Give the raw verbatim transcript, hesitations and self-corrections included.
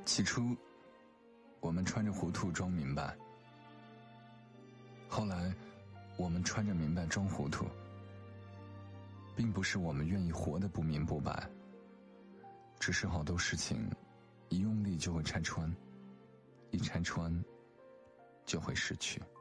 起初我们穿着糊涂装明白，后来我们穿着明白装糊涂。并不是我们愿意活得不明不白，只是好多事情一用力就会拆穿，一拆穿就会失去。